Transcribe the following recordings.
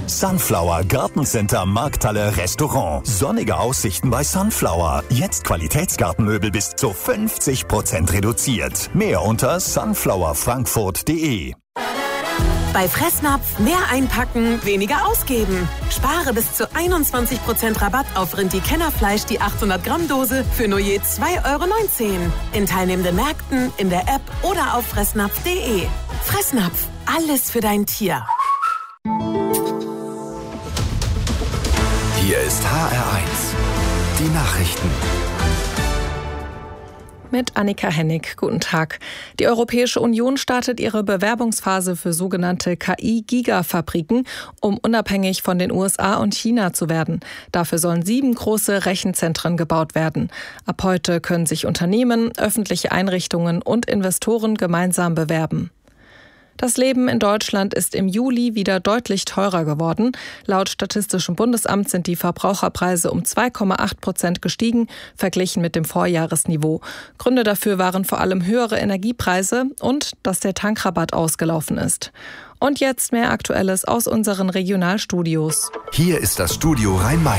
Sunflower Gartencenter Markthalle Restaurant. Sonnige Aussichten bei Sunflower. Jetzt Qualitätsgartenmöbel bis zu 50% reduziert. Mehr unter sunflowerfrankfurt.de. Bei Fressnapf mehr einpacken, weniger ausgeben. Spare bis zu 21% Rabatt auf Rindi-Kennerfleisch die 800 Gramm Dose für nur je 2,19 € in teilnehmenden Märkten, in der App oder auf fressnapf.de. Fressnapf, alles für dein Tier. Hier ist HR1, die Nachrichten. Mit Annika Hennig. Guten Tag. Die Europäische Union startet ihre Bewerbungsphase für sogenannte KI-Gigafabriken, um unabhängig von den USA und China zu werden. Dafür sollen 7 große Rechenzentren gebaut werden. Ab heute können sich Unternehmen, öffentliche Einrichtungen und Investoren gemeinsam bewerben. Das Leben in Deutschland ist im Juli wieder deutlich teurer geworden. Laut Statistischem Bundesamt sind die Verbraucherpreise um 2,8% gestiegen, verglichen mit dem Vorjahresniveau. Gründe dafür waren vor allem höhere Energiepreise und dass der Tankrabatt ausgelaufen ist. Und jetzt mehr Aktuelles aus unseren Regionalstudios. Hier ist das Studio Rhein-Main.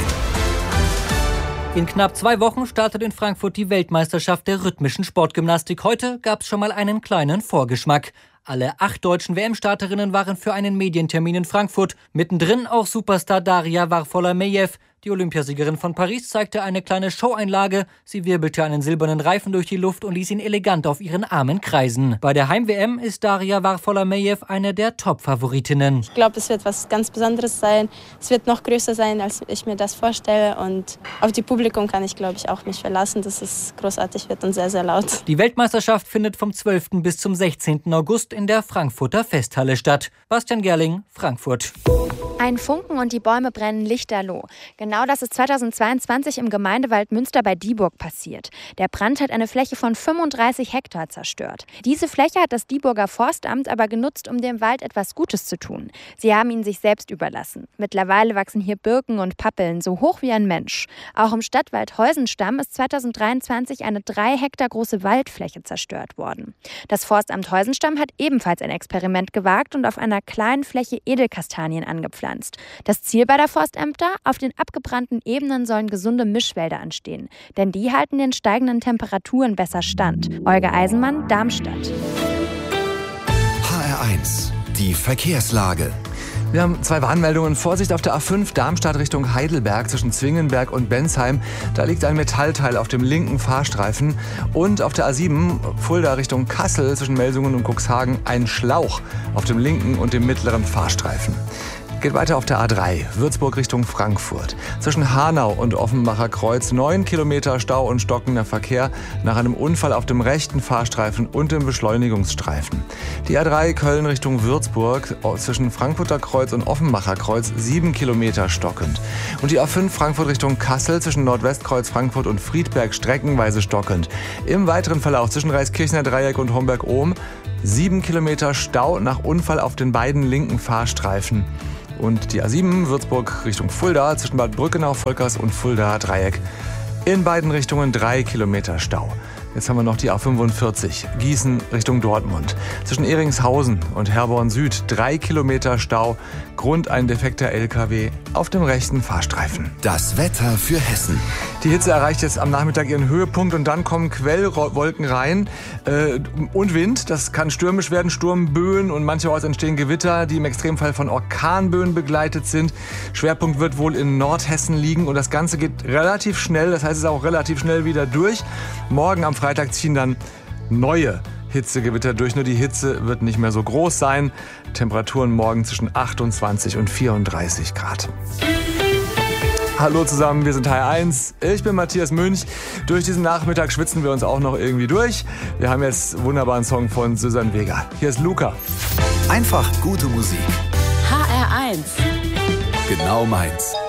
In knapp 2 Wochen startet in Frankfurt die Weltmeisterschaft der rhythmischen Sportgymnastik. Heute gab es schon mal einen kleinen Vorgeschmack. Alle 8 deutschen WM-Starterinnen waren für einen Medientermin in Frankfurt. Mittendrin auch Superstar Daria Varfolomejew. Die Olympiasiegerin von Paris zeigte eine kleine Showeinlage. Sie wirbelte einen silbernen Reifen durch die Luft und ließ ihn elegant auf ihren Armen kreisen. Bei der Heim-WM ist Daria Varfolomejew eine der Top-Favoritinnen. Ich glaube, es wird was ganz Besonderes sein. Es wird noch größer sein, als ich mir das vorstelle. Und auf die Publikum kann ich, glaube ich, auch mich verlassen, dass es großartig wird und sehr, sehr laut. Die Weltmeisterschaft findet vom 12. bis zum 16. August in der Frankfurter Festhalle statt. Bastian Gerling, Frankfurt. Ein Funken und die Bäume brennen lichterloh. Genau das ist 2022 im Gemeindewald Münster bei Dieburg passiert. Der Brand hat eine Fläche von 35 Hektar zerstört. Diese Fläche hat das Dieburger Forstamt aber genutzt, um dem Wald etwas Gutes zu tun. Sie haben ihn sich selbst überlassen. Mittlerweile wachsen hier Birken und Pappeln, so hoch wie ein Mensch. Auch im Stadtwald Heusenstamm ist 2023 eine 3 Hektar große Waldfläche zerstört worden. Das Forstamt Heusenstamm hat ebenfalls ein Experiment gewagt und auf einer kleinen Fläche Edelkastanien angepflanzt. Das Ziel beider Forstämter: auf den abgebrannten Ebenen sollen gesunde Mischwälder anstehen, denn die halten den steigenden Temperaturen besser stand. Olga Eisenmann, Darmstadt. HR1, die Verkehrslage. Wir haben 2 Warnmeldungen. Vorsicht auf der A5 Darmstadt Richtung Heidelberg zwischen Zwingenberg und Bensheim. Da liegt ein Metallteil auf dem linken Fahrstreifen. Und auf der A7 Fulda Richtung Kassel zwischen Melsungen und Cuxhagen ein Schlauch auf dem linken und dem mittleren Fahrstreifen. Geht weiter auf der A3, Würzburg Richtung Frankfurt. Zwischen Hanau und Offenbacher Kreuz 9 Kilometer Stau und stockender Verkehr nach einem Unfall auf dem rechten Fahrstreifen und dem Beschleunigungsstreifen. Die A3 Köln Richtung Würzburg zwischen Frankfurter Kreuz und Offenbacher Kreuz 7 Kilometer stockend. Und die A5 Frankfurt Richtung Kassel zwischen Nordwestkreuz Frankfurt und Friedberg streckenweise stockend. Im weiteren Verlauf zwischen Reiskirchner Dreieck und Homberg-Ohm 7 Kilometer Stau nach Unfall auf den beiden linken Fahrstreifen. Und die A7 Würzburg Richtung Fulda zwischen Bad Brückenau, Volkers und Fulda Dreieck. In beiden Richtungen 3 Kilometer Stau. Jetzt haben wir noch die A45 Gießen Richtung Dortmund. Zwischen Ehringshausen und Herborn Süd 3 Kilometer Stau. Grund ein defekter LKW auf dem rechten Fahrstreifen. Das Wetter für Hessen. Die Hitze erreicht jetzt am Nachmittag ihren Höhepunkt und dann kommen Quellwolken rein und Wind. Das kann stürmisch werden, Sturmböen und mancherorts entstehen Gewitter, die im Extremfall von Orkanböen begleitet sind. Schwerpunkt wird wohl in Nordhessen liegen und das Ganze geht relativ schnell. Das heißt, es ist auch relativ schnell wieder durch. Morgen am Freitag ziehen dann neue Hitzegewitter durch. Nur die Hitze wird nicht mehr so groß sein. Temperaturen morgen zwischen 28 und 34 Grad. Hallo zusammen, wir sind HR1. Ich bin Matthias Münch. Durch diesen Nachmittag schwitzen wir uns auch noch irgendwie durch. Wir haben jetzt einen wunderbaren Song von Susanne Vega. Hier ist Luca. Einfach gute Musik. HR1. Genau meins.